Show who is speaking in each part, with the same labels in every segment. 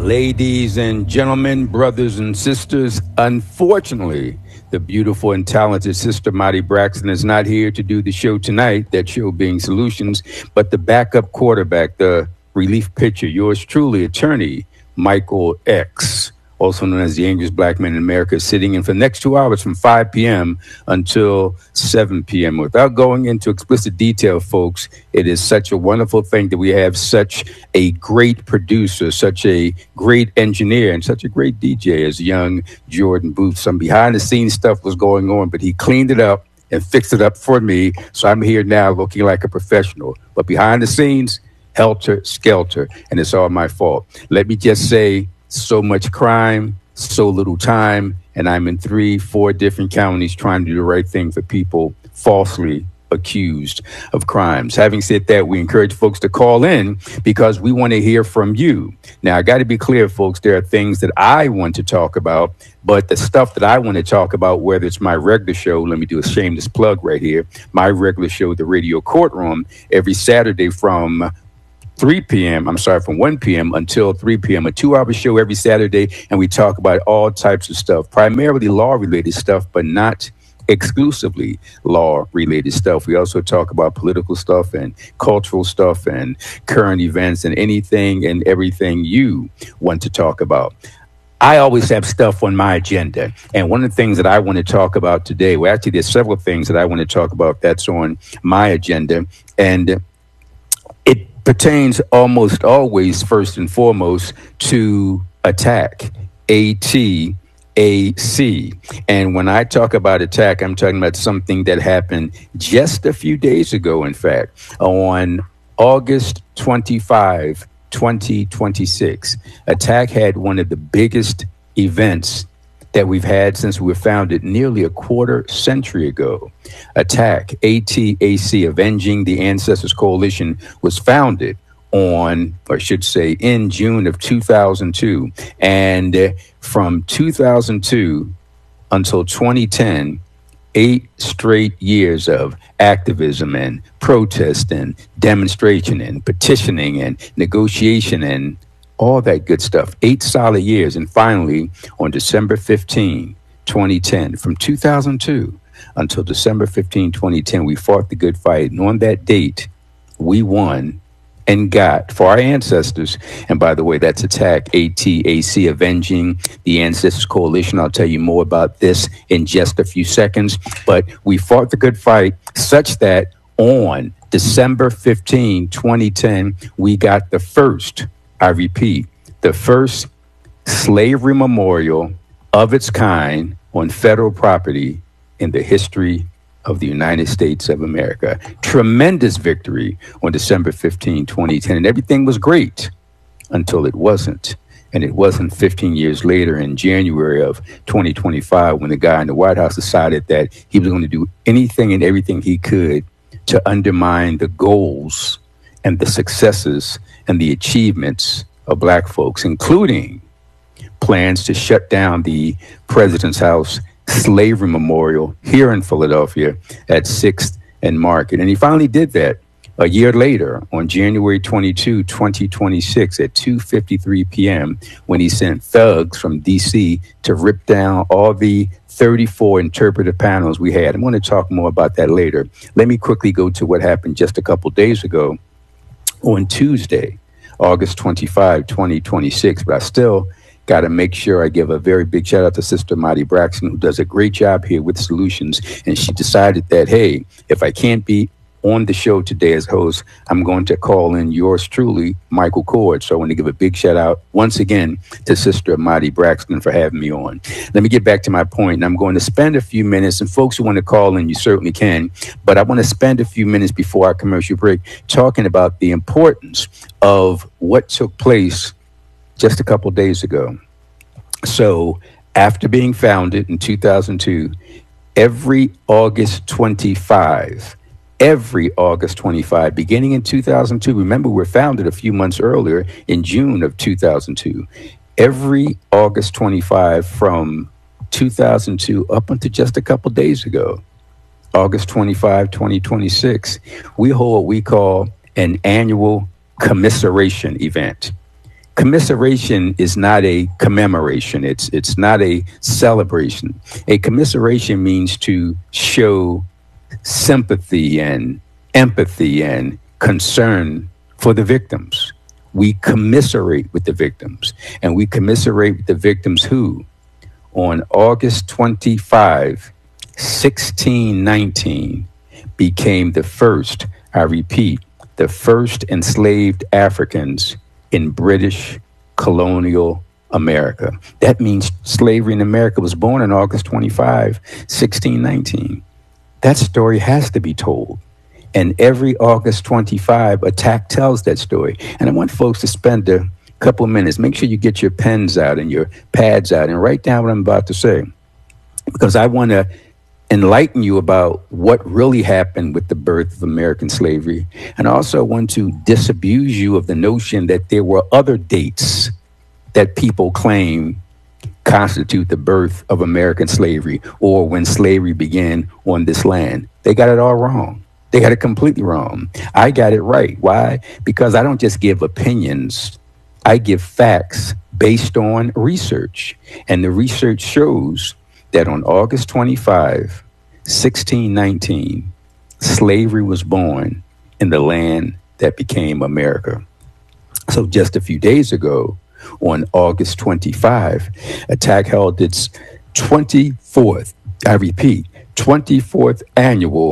Speaker 1: Ladies and gentlemen, brothers and sisters, unfortunately, the beautiful and talented Sister Marty Braxton is not here to do the show tonight, that show being Solutions, but the backup quarterback, the relief pitcher, yours truly, attorney Michael X, also known as the Angels Black Men in America, is sitting in for the next 2 hours from 5 p.m. until 7 p.m. Without going into explicit detail, folks, it is such a wonderful thing that we have such a great producer, such a great engineer, and such a great DJ as young Jordan Booth. Some behind-the-scenes stuff was going on, but he cleaned it up and fixed it up for me, so I'm here now looking like a professional. But behind the scenes, helter skelter, and it's all my fault. Let me just say, so much crime, so little time, and I'm in 3-4 different counties trying to do the right thing for people falsely accused of crimes. Having said that, we encourage folks to call in because we want to hear from you. Now, I got to be clear, folks, there are things that I want to talk about, but the stuff that I want to talk about, whether it's my regular show, let me do a shameless plug right here, my regular show, The Radio Courtroom, every Saturday from 1 p.m. until 3 p.m., a 2-hour show every Saturday, and we talk about all types of stuff, primarily law-related stuff, but not exclusively law-related stuff. We also talk about political stuff and cultural stuff and current events and anything and everything you want to talk about. I always have stuff on my agenda, and one of the things that I want to talk about today, well, actually, there's several things that I want to talk about that's on my agenda, and it pertains almost always, first and foremost, to attack, ATAC. And when I talk about attack, I'm talking about something that happened just a few days ago, in fact, on August 25, 2026. Attack had one of the biggest events that we've had since we were founded nearly a quarter century ago. Attack, ATAC, Avenging the Ancestors Coalition, was founded on, or I should say, in June of 2002. And from 2002 until 2010, 8 straight years of activism and protest and demonstration and petitioning and negotiation and all that good stuff. 8 solid years. And finally, on December 15, 2010, from 2002 until December 15, 2010, we fought the good fight. And on that date, we won and got for our ancestors. And by the way, that's Attack, ATAC, Avenging the Ancestors Coalition. I'll tell you more about this in just a few seconds. But we fought the good fight such that on December 15, 2010, we got the first, I repeat, the first slavery memorial of its kind on federal property in the history of the United States of America. Tremendous victory on December 15, 2010. And everything was great until it wasn't. And it wasn't 15 years later in January of 2025 when the guy in the White House decided that he was going to do anything and everything he could to undermine the goals and the successes and the achievements of Black folks, including plans to shut down the President's House Slavery Memorial here in Philadelphia at 6th and Market. And he finally did that a year later on January 22, 2026 at 2:53 p.m. when he sent thugs from D.C. to rip down all the 34 interpretive panels we had. I'm going to talk more about that later. Let me quickly go to what happened just a couple days ago on Tuesday, August 25, 2026. But I still got to make sure I give a very big shout out to Sister Marty Braxton, who does a great job here with Solutions. And she decided that, hey, if I can't be on the show today as host, I'm going to call in yours truly, Michael Cord. So I want to give a big shout out once again to Sister Marty Braxton for having me on. Let me get back to my point. And I'm going to spend a few minutes, and folks who want to call in, you certainly can, but I want to spend a few minutes before our commercial break talking about the importance of what took place just a couple days ago. So after being founded in 2002, every August 25, beginning in 2002, remember we're founded a few months earlier in June of 2002, every August 25 from 2002 up until just a couple days ago, August 25, 2026, we hold what we call an annual commiseration event. Commiseration is not a commemoration. It's not a celebration. A commiseration means to show sympathy and empathy and concern for the victims. We commiserate with the victims, and we commiserate with the victims who, on August 25, 1619, became the first, I repeat, the first enslaved Africans in British colonial America. That means slavery in America was born on August 25, 1619. That story has to be told. And every August 25, Attack tells that story. And I want folks to spend a couple of minutes. Make sure you get your pens out and your pads out and write down what I'm about to say, because I want to enlighten you about what really happened with the birth of American slavery. And I also want to disabuse you of the notion that there were other dates that people claim constitute the birth of American slavery or when slavery began on this land. They got it all wrong. They got it completely wrong. I got it right. Why? Because I don't just give opinions. I give facts based on research. And the research shows that on August 25, 1619, slavery was born in the land that became America. So just a few days ago, on August 25, Attack held its 24th, I repeat, 24th annual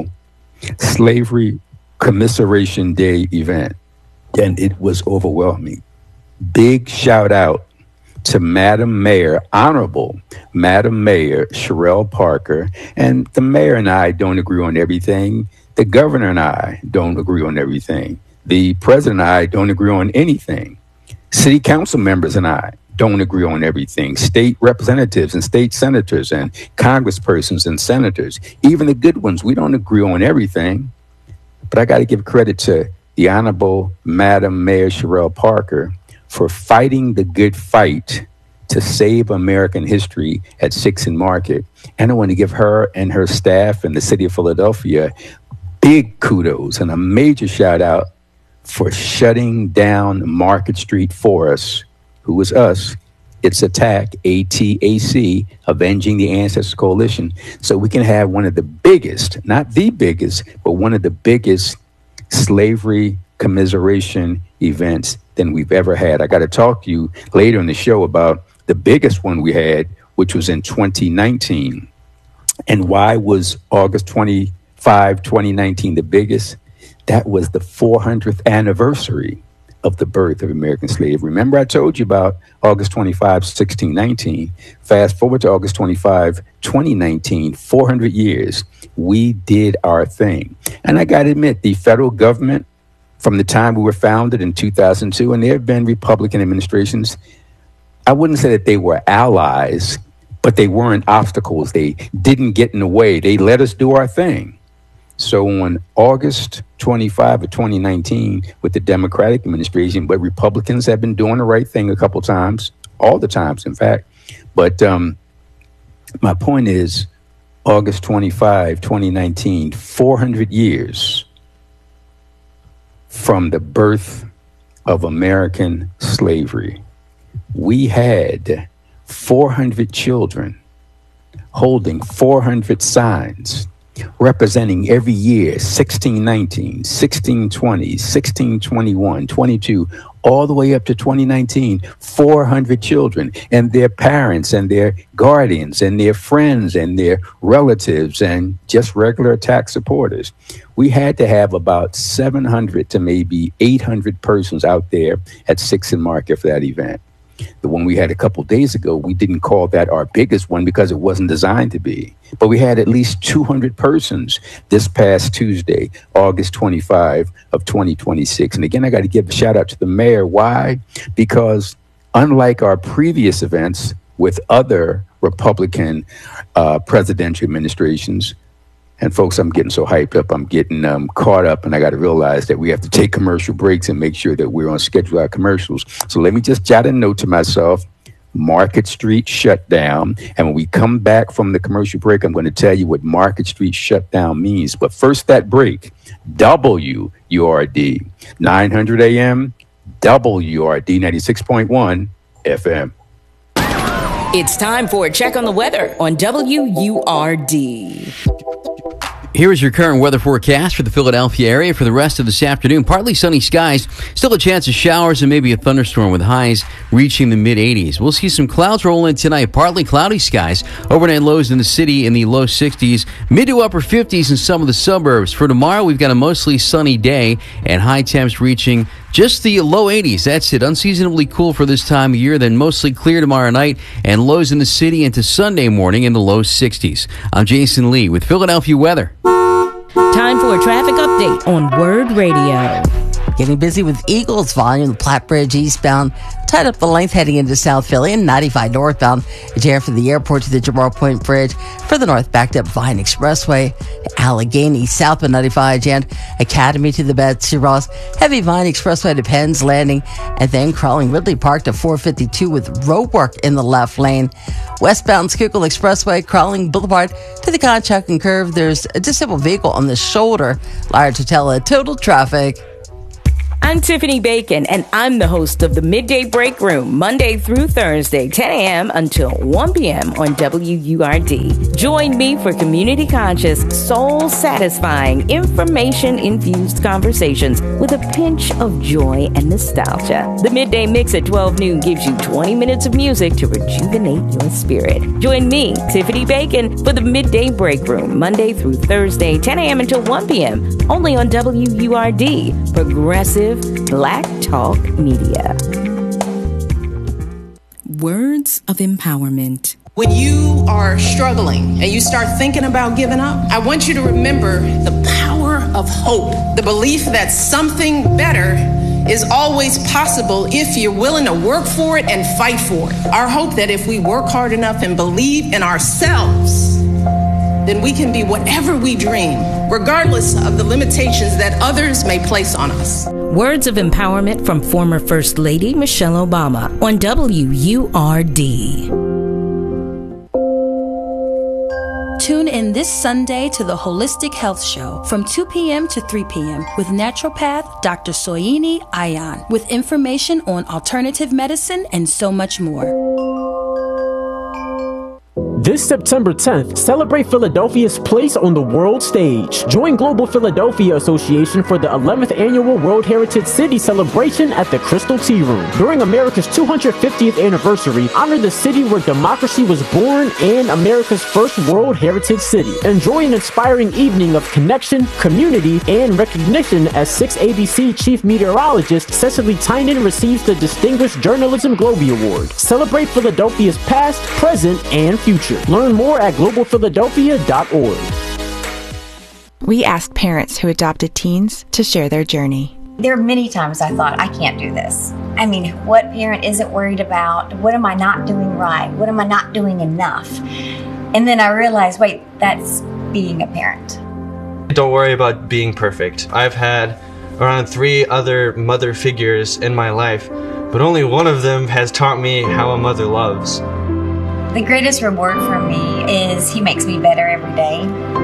Speaker 1: Slavery Commiseration Day event. And it was overwhelming. Big shout out to Madam Mayor, Honorable Madam Mayor Sherelle Parker. And the mayor and I don't agree on everything. The governor and I don't agree on everything. The president and I don't agree on anything. City council members and I don't agree on everything. State representatives and state senators and congresspersons and senators, even the good ones, we don't agree on everything. But I got to give credit to the Honorable Madam Mayor Sherelle Parker for fighting the good fight to save American history at 6th and Market. And I want to give her and her staff and the city of Philadelphia big kudos and a major shout out for shutting down Market Street for us. Who was us? It's Attack, ATAC, Avenging the Ancestors Coalition, so we can have one of the biggest, not the biggest, but one of the biggest slavery commiseration events than we've ever had. I got to talk to you later in the show about the biggest one we had, which was in 2019. And why was August 25, 2019 the biggest? That was the 400th anniversary of the birth of American slavery. Remember I told you about August 25, 1619. Fast forward to August 25, 2019, 400 years, we did our thing. And I got to admit, the federal government, from the time we were founded in 2002, and there have been Republican administrations, I wouldn't say that they were allies, but they weren't obstacles. They didn't get in the way. They let us do our thing. So on August 25 of 2019, with the Democratic administration, but Republicans have been doing the right thing a couple times, all the times, in fact. But my point is, August 25, 2019, 400 years from the birth of American slavery. We had 400 children holding 400 signs representing every year 1619, 1620, 1621, 22, all the way up to 2019, 400 children and their parents and their guardians and their friends and their relatives and just regular Attack supporters. We had to have about 700 to maybe 800 persons out there at 6th and Market for that event. The one we had a couple days ago, we didn't call that our biggest one because it wasn't designed to be. But we had at least 200 persons this past Tuesday, August 25 of 2026. And again, I got to give a shout out to the mayor. Why? Because unlike our previous events with other Republican presidential administrations, and folks, I'm getting so hyped up, I'm getting caught up, and I got to realize that we have to take commercial breaks and make sure that we're on schedule our commercials. So let me just jot a note to myself: Market Street shut down. And when we come back from the commercial break, I'm going to tell you what Market Street shutdown means. But first, that break, WURD, 900 AM, WRD 96.1 FM.
Speaker 2: It's time for a check on the weather on WURD.
Speaker 3: Here is your current weather forecast for the Philadelphia area for the rest of this afternoon. Partly sunny skies, still a chance of showers and maybe a thunderstorm with highs reaching the mid-80s. We'll see some clouds roll in tonight, partly cloudy skies. Overnight lows in the city in the low 60s, mid to upper 50s in some of the suburbs. For tomorrow, we've got a mostly sunny day and high temps reaching just the low 80s. That's it. Unseasonably cool for this time of year, then mostly clear tomorrow night and lows in the city into Sunday morning in the low 60s. I'm Jason Lee with Philadelphia weather.
Speaker 2: Time for a traffic update on Word Radio.
Speaker 4: Getting busy with Eagles volume, the Platte Bridge eastbound, tied up the length heading into South Philly, and 95 northbound, a jam from the airport to the Jamal Point Bridge. Further north, backed up Vine Expressway, Allegheny, southbound 95, and Academy to the Betsy Ross. Heavy Vine Expressway to Penn's Landing, and then crawling Ridley Park to 452 with roadwork in the left lane. Westbound Schuylkill Expressway, crawling Boulevard to the Conshohocken Curve. There's a disabled vehicle on the shoulder. Large Totella, total traffic.
Speaker 2: I'm Tiffany Bacon, and I'm the host of the Midday Break Room, Monday through Thursday, 10 a.m. until 1 p.m. on WURD. Join me for community-conscious, soul-satisfying, information-infused conversations with a pinch of joy and nostalgia. The Midday Mix at 12 noon gives you 20 minutes of music to rejuvenate your spirit. Join me, Tiffany Bacon, for the Midday Break Room, Monday through Thursday, 10 a.m. until 1 p.m., only on WURD, Progressive Black Talk Media. Words of empowerment.
Speaker 5: When you are struggling and you start thinking about giving up, I want you to remember the power of hope, the belief that something better is always possible if you're willing to work for it and fight for it. Our hope that if we work hard enough and believe in ourselves, then we can be whatever we dream, regardless of the limitations that others may place on us.
Speaker 2: Words of empowerment from former First Lady Michelle Obama on WURD.
Speaker 6: Tune in this Sunday to the Holistic Health Show from 2 p.m. to 3 p.m. with naturopath Dr. Soyini Ayan with information on alternative medicine and so much more.
Speaker 7: This September 10th, celebrate Philadelphia's place on the world stage. Join Global Philadelphia Association for the 11th Annual World Heritage City Celebration at the Crystal Tea Room. During America's 250th anniversary, honor the city where democracy was born and America's first World Heritage City. Enjoy an inspiring evening of connection, community, and recognition as 6ABC Chief Meteorologist Cecily Tynan receives the Distinguished Journalism Globee Award. Celebrate Philadelphia's past, present, and future. Learn more at globalphiladelphia.org.
Speaker 8: We asked parents who adopted teens to share their journey.
Speaker 9: There are many times I thought, I can't do this. I mean, what parent isn't worried about? What am I not doing right? What am I not doing enough? And then I realized, wait, that's being a parent.
Speaker 10: Don't worry about being perfect. I've had around 3 other mother figures in my life, but only one of them has taught me how a mother loves.
Speaker 9: The greatest reward for me is he makes me better every day.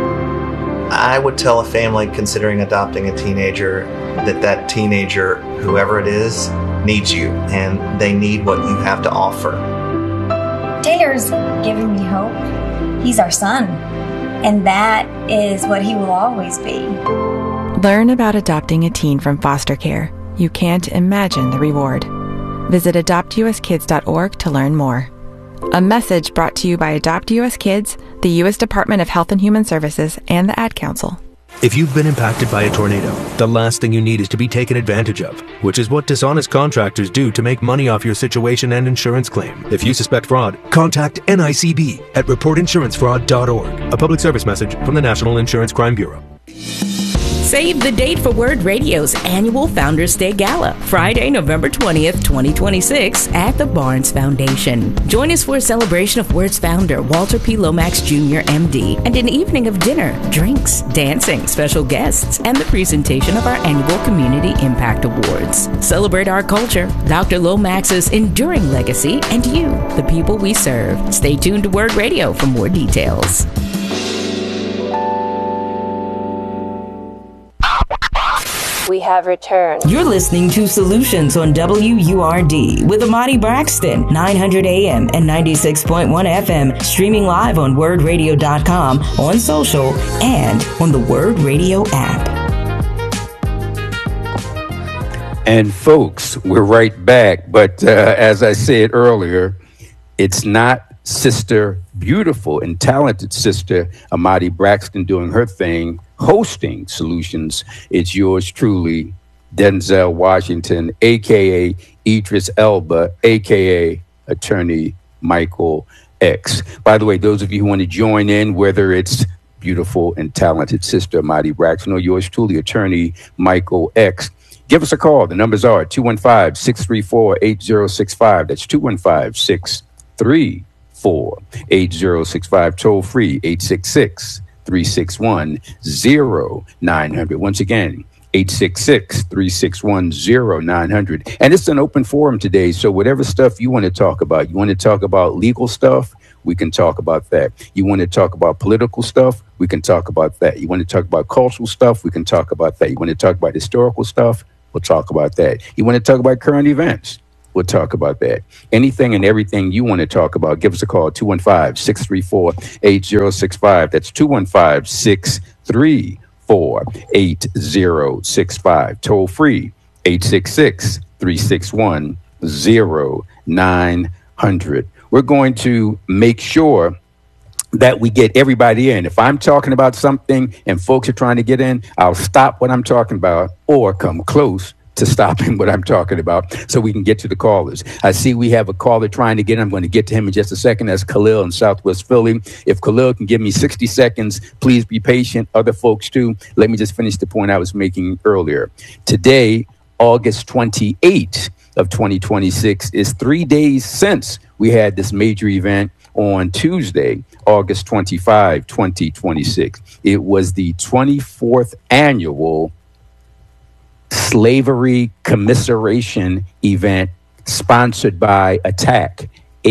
Speaker 11: I would tell a family considering adopting a teenager that teenager, whoever it is, needs you, and they need what you have to offer.
Speaker 9: Taylor's giving me hope. He's our son, and that is what he will always be.
Speaker 8: Learn about adopting a teen from foster care. You can't imagine the reward. Visit adoptuskids.org to learn more. A message brought to you by Adopt US Kids, the U.S. Department of Health and Human Services, and the Ad Council.
Speaker 12: If you've been impacted by a tornado, the last thing you need is to be taken advantage of, which is what dishonest contractors do to make money off your situation and insurance claim. If you suspect fraud, contact NICB at reportinsurancefraud.org. A public service message from the National Insurance Crime Bureau.
Speaker 2: Save the date for Word Radio's annual Founders Day Gala, Friday, November 20th, 2026, at the Barnes Foundation. Join us for a celebration of Word's founder, Walter P. Lomax Jr., MD, and an evening of dinner, drinks, dancing, special guests, and the presentation of our annual Community Impact Awards. Celebrate our culture, Dr. Lomax's enduring legacy, and you, the people we serve. Stay tuned to Word Radio for more details.
Speaker 13: We have returned.
Speaker 2: You're listening to Solutions on WURD with Amadi Braxton, 900 AM and 96.1 FM, streaming live on wordradio.com, on social, and on the Word Radio app.
Speaker 1: And folks, we're right back. But as I said earlier, it's not Sister Beautiful and Talented Sister Amadi Braxton doing her thing, hosting Solutions. It's yours truly, Denzel Washington, a.k.a. Idris Elba, a.k.a. Attorney Michael X. By the way, those of you who want to join in, whether it's Beautiful and Talented Sister Amadi Braxton or yours truly, Attorney Michael X, give us a call. The numbers are 215-634-8065. That's 215-634-8065. Toll free, 866-361-0900. Once again, 866-361-0900. And it's an open forum today, so whatever stuff you want to talk about, you want to talk about legal stuff, we can talk about that. You want to talk about political stuff, we can talk about that. You want to talk about cultural stuff, we can talk about that. You want to talk about historical stuff, we'll talk about that. You want to talk about current events, we'll talk about that. Anything and everything you want to talk about, give us a call, 215-634-8065. That's 215-634-8065. Toll free, 866-361-0900. We're going to make sure that we get everybody in. If I'm talking about something and folks are trying to get in, I'll stop what I'm talking about or come close to stopping what I'm talking about so we can get to the callers. I see we have a caller trying to get in. I'm going to get to him in just a second. That's Khalil in Southwest Philly. If Khalil can give me 60 seconds, please be patient. Other folks too. Let me just finish the point I was making earlier. Today, August 28th of 2026, is 3 days since we had this major event on Tuesday, August 25, 2026. It was the 24th annual Slavery Commiseration event sponsored by ATTAC,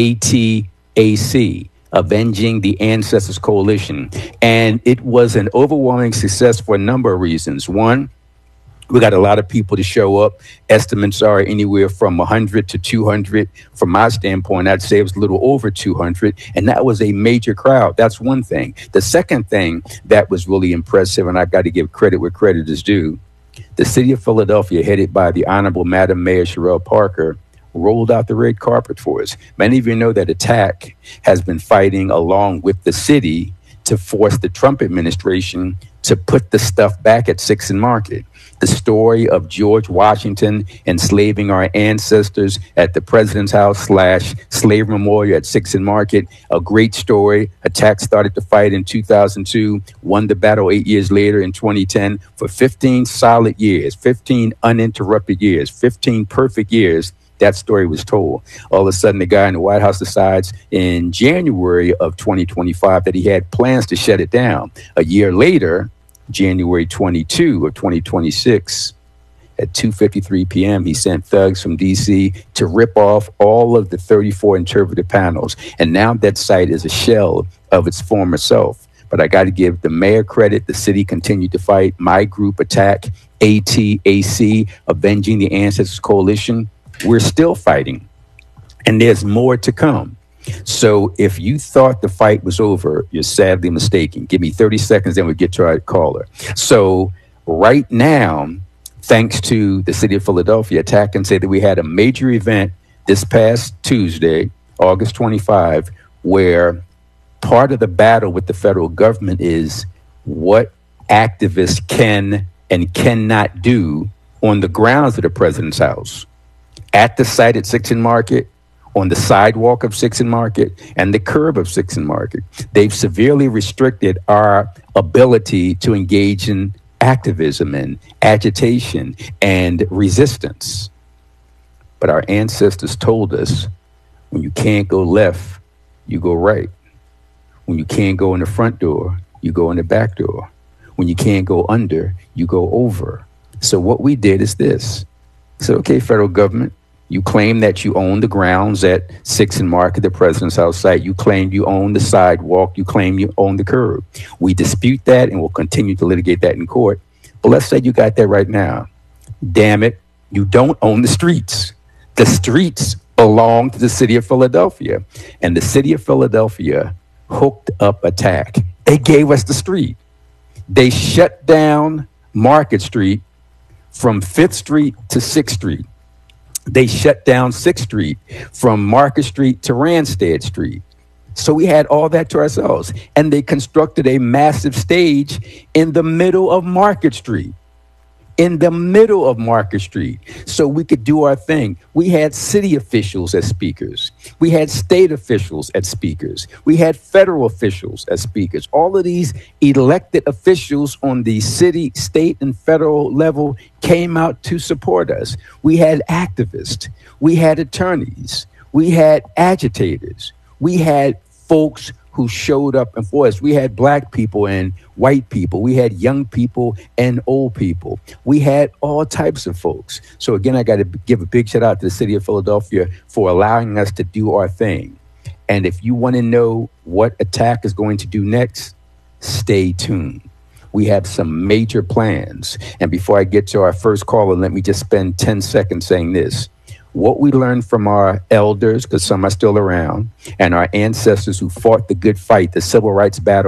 Speaker 1: ATAC, Avenging the Ancestors Coalition. And it was an overwhelming success for a number of reasons. One, we got a lot of people to show up. Estimates are anywhere from 100 to 200. From my standpoint, I'd say it was a little over 200. And that was a major crowd. That's one thing. The second thing that was really impressive, and I got to give credit where credit is due, the city of Philadelphia, headed by the Honorable Madam Mayor Sherelle Parker, rolled out the red carpet for us. Many of you know that ATTAC has been fighting along with the city to force the Trump administration to put the stuff back at 6th and Market. The story of George Washington enslaving our ancestors at the President's House / Slave Memorial at 6th and Market, a great story. ATTAC started the fight in 2002, won the battle 8 years later in 2010. For 15 solid years, 15 uninterrupted years, 15 perfect years, that story was told. All of a sudden, the guy in the White House decides in January of 2025 that he had plans to shut it down. A year later, January 22 of 2026, at 2:53 p.m., he sent thugs from D.C. to rip off all of the 34 interpretive panels. And now that site is a shell of its former self. But I got to give the mayor credit. The city continued to fight. My group, ATTAC, ATAC, Avenging the Ancestors Coalition, we're still fighting. And there's more to come. So if you thought the fight was over, you're sadly mistaken. Give me 30 seconds, then we'll get to our caller. So right now, thanks to the city of Philadelphia, ATTAC can say that we had a major event this past Tuesday, August 25, where part of the battle with the federal government is what activists can and cannot do on the grounds of the president's house, at the site at 6th and Market, on the sidewalk of 6th and Market, and the curb of 6th and Market. They've severely restricted our ability to engage in activism and agitation and resistance. But our ancestors told us, when you can't go left, you go right. When you can't go in the front door, you go in the back door. When you can't go under, you go over. So what we did is this. So, okay, federal government, you claim that you own the grounds at 6th and Market, the President's House site. You claim you own the sidewalk. You claim you own the curb. We dispute that and we'll continue to litigate that in court. But let's say you got that right now. Damn it, you don't own the streets. The streets belong to the city of Philadelphia. And the city of Philadelphia hooked up attack. They gave us the street. They shut down Market Street from 5th Street to 6th Street. They shut down 6th Street from Market Street to Randstad Street. So we had all that to ourselves. And they constructed a massive stage in the middle of Market Street. In the middle of Market Street, so we could do our thing. We had city officials as speakers. We had state officials as speakers. We had federal officials as speakers. All of these elected officials on the city, state, and federal level came out to support us. We had activists. We had attorneys. We had agitators. We had folks who showed up and for us. We had black people and white people. We had young people and old people. We had all types of folks. So again, I got to give a big shout out to the city of Philadelphia for allowing us to do our thing. And if you want to know what Attack is going to do next, stay tuned. We have some major plans. And before I get to our first caller, let me just spend 10 seconds saying this. What we learned from our elders, because some are still around, and our ancestors who fought the good fight, the civil rights battle